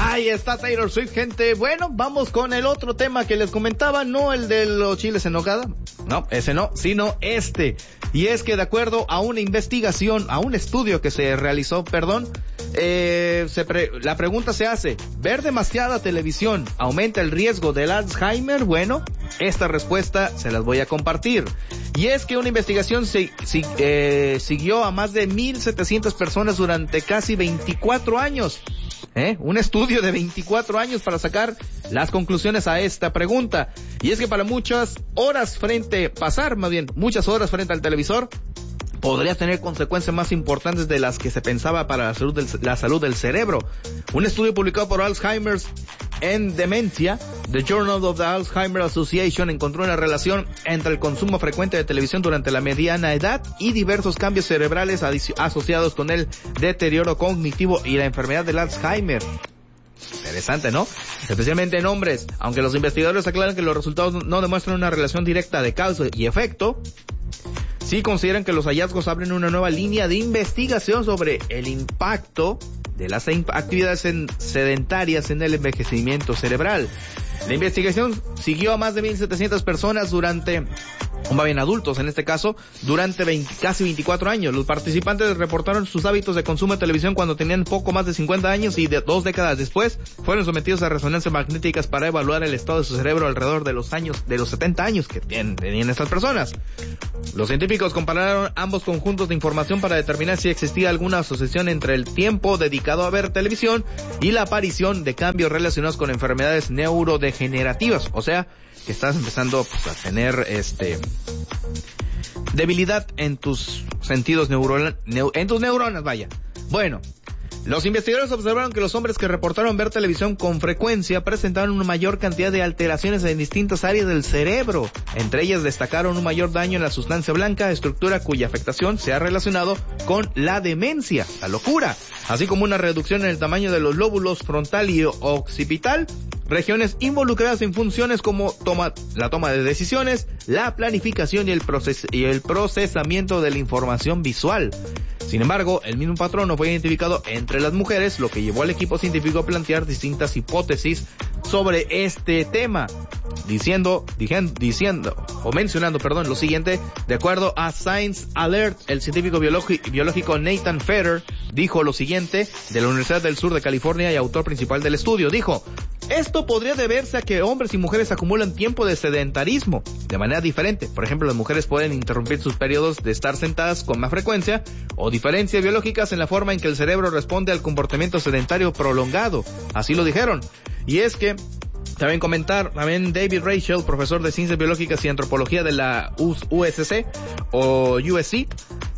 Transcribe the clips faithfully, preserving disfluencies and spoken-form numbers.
Ahí está Taylor Swift, gente. Bueno, vamos con el otro tema que les comentaba, no el de los chiles en nogada, no, ese no, sino este. Y es que de acuerdo a una investigación, a un estudio que se realizó, perdón, eh, se pre- la pregunta se hace, ¿ver demasiada televisión aumenta el riesgo del Alzheimer? Bueno, esta respuesta se las voy a compartir. Y es que una investigación si, si, eh, siguió a más de mil setecientas personas durante casi veinticuatro años. ¿Eh? Un estudio de veinticuatro años para sacar las conclusiones a esta pregunta. Y es que para muchas horas frente, pasar más bien, muchas horas frente al televisor, podría tener consecuencias más importantes de las que se pensaba para la salud del, la salud del cerebro. Un estudio publicado por Alzheimer's and Dementia, The Journal of the Alzheimer Association, encontró una relación entre el consumo frecuente de televisión durante la mediana edad y diversos cambios cerebrales adic- asociados con el deterioro cognitivo y la enfermedad del Alzheimer. Interesante, ¿no? Especialmente en hombres. Aunque los investigadores aclaran que los resultados no demuestran una relación directa de causa y efecto, sí consideran que los hallazgos abren una nueva línea de investigación sobre el impacto de las actividades sedentarias en el envejecimiento cerebral. La investigación siguió a más de mil setecientas personas durante, más bien adultos en este caso, durante veinte, casi veinticuatro años. Los participantes reportaron sus hábitos de consumo de televisión cuando tenían poco más de cincuenta años y de dos décadas después fueron sometidos a resonancias magnéticas para evaluar el estado de su cerebro alrededor de los años, de los setenta años que tenían estas personas. Los científicos compararon ambos conjuntos de información para determinar si existía alguna asociación entre el tiempo dedicado a ver televisión y la aparición de cambios relacionados con enfermedades neurodegenerativas. O sea, que estás empezando pues, a tener este debilidad en tus sentidos neuronales, neu, en tus neuronas, vaya. Bueno, los investigadores observaron que los hombres que reportaron ver televisión con frecuencia presentaron una mayor cantidad de alteraciones en distintas áreas del cerebro. Entre ellas destacaron un mayor daño en la sustancia blanca, estructura cuya afectación se ha relacionado con la demencia, la locura, así como una reducción en el tamaño de los lóbulos frontal y occipital, regiones involucradas en funciones como toma, la toma de decisiones, la planificación y el, proces, y el procesamiento de la información visual. Sin embargo, el mismo patrón no fue identificado entre las mujeres, lo que llevó al equipo científico a plantear distintas hipótesis sobre este tema, diciendo, diciendo, diciendo o mencionando, perdón, lo siguiente. De acuerdo a Science Alert, el científico biológico, biológico Nathan Fetter dijo lo siguiente de la Universidad del Sur de California y autor principal del estudio. Dijo: esto podría deberse a que hombres y mujeres acumulan tiempo de sedentarismo de manera diferente. Por ejemplo, las mujeres pueden interrumpir sus periodos de estar sentadas con más frecuencia, o diferencias biológicas en la forma en que el cerebro responde al comportamiento sedentario prolongado. Así lo dijeron. Y es que también comentar, también David Reichel, profesor de Ciencias Biológicas y Antropología de la U S C o U S C,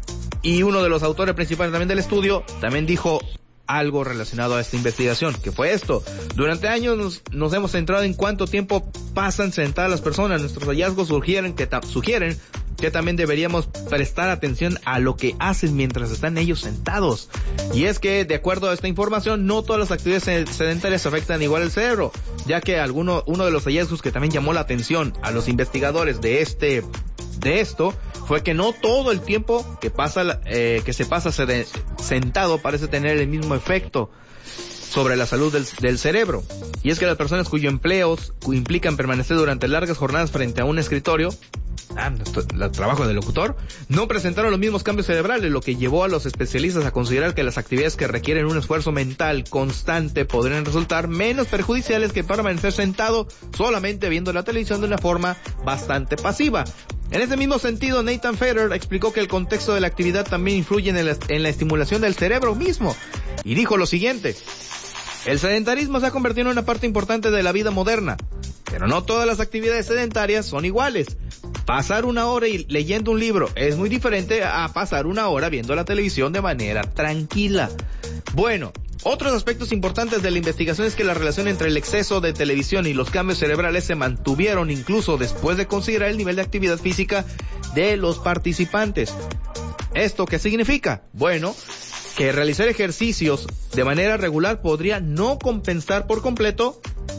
y uno de los autores principales también del estudio, también dijo algo relacionado a esta investigación, que fue esto: durante años nos, nos hemos centrado en cuánto tiempo pasan sentadas las personas. Nuestros hallazgos sugieren que, ta- sugieren que también deberíamos prestar atención a lo que hacen mientras están ellos sentados. Y es que, de acuerdo a esta información, no todas las actividades sedentarias afectan igual el cerebro, ya que alguno, uno de los hallazgos que también llamó la atención a los investigadores de este de esto fue que no todo el tiempo que pasa eh, que se pasa sed- sentado parece tener el mismo efecto sobre la salud del, del cerebro. Y es que las personas cuyos empleos implican permanecer durante largas jornadas frente a un escritorio, ah, el trabajo de locutor, no presentaron los mismos cambios cerebrales, lo que llevó a los especialistas a considerar que las actividades que requieren un esfuerzo mental constante podrían resultar menos perjudiciales que permanecer sentado solamente viendo la televisión de una forma bastante pasiva. En ese mismo sentido, Nathan Fetter explicó que el contexto de la actividad también influye en, el, en la estimulación del cerebro mismo, y dijo lo siguiente: el sedentarismo se ha convertido en una parte importante de la vida moderna, pero no todas las actividades sedentarias son iguales. Pasar una hora y leyendo un libro es muy diferente a pasar una hora viendo la televisión de manera tranquila. Bueno, otros aspectos importantes de la investigación es que la relación entre el exceso de televisión y los cambios cerebrales se mantuvieron incluso después de considerar el nivel de actividad física de los participantes. ¿Esto qué significa? Bueno, que realizar ejercicios de manera regular podría no compensar por completo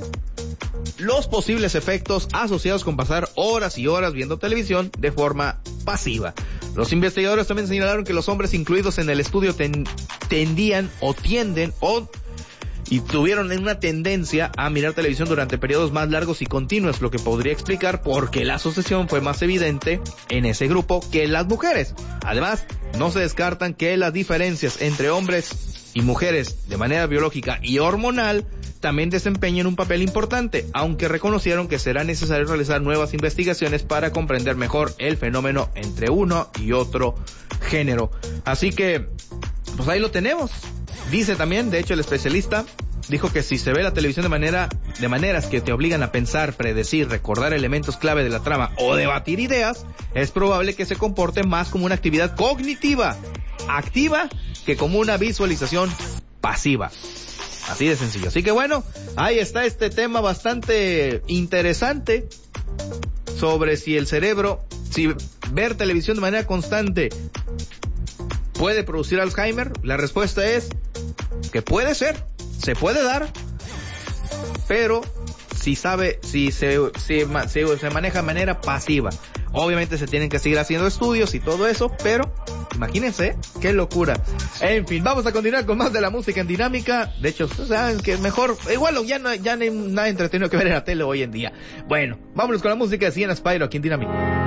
los posibles efectos asociados con pasar horas y horas viendo televisión de forma pasiva. Los investigadores también señalaron que los hombres incluidos en el estudio ten, tendían o tienden o y tuvieron una tendencia a mirar televisión durante periodos más largos y continuos, lo que podría explicar por qué la asociación fue más evidente en ese grupo que en las mujeres. Además, no se descartan que las diferencias entre hombres y mujeres de manera biológica y hormonal también desempeñan un papel importante, aunque reconocieron que será necesario realizar nuevas investigaciones para comprender mejor el fenómeno entre uno y otro género. Así que, pues ahí lo tenemos. Dice también, de hecho el especialista dijo que si se ve la televisión de manera de maneras que te obligan a pensar, predecir, recordar elementos clave de la trama o debatir ideas, es probable que se comporte más como una actividad cognitiva activa que como una visualización pasiva. Así de sencillo. Así que bueno, ahí está este tema bastante interesante sobre si el cerebro, si ver televisión de manera constante puede producir Alzheimer. La respuesta es que puede ser, se puede dar, pero si sabe, si se, si, si se maneja de manera pasiva. Obviamente se tienen que seguir haciendo estudios y todo eso, pero imagínense, qué locura. En fin, vamos a continuar con más de la música en dinámica. De hecho, saben que mejor, igual ya no, ya no hay nada entretenido que ver en la tele hoy en día. Bueno, vámonos con la música de Sienna Spyro aquí en Dinámica.